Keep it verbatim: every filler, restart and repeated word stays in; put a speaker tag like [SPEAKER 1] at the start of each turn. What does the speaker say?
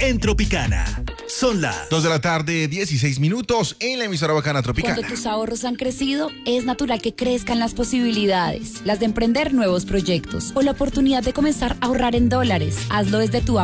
[SPEAKER 1] en Tropicana. Son las
[SPEAKER 2] dos de la tarde, dieciséis minutos en la emisora Bacana Tropicana.
[SPEAKER 3] Cuando tus ahorros han crecido, es natural que crezcan las posibilidades, las de emprender nuevos proyectos o la oportunidad de comenzar a ahorrar en dólares. Hazlo desde tu app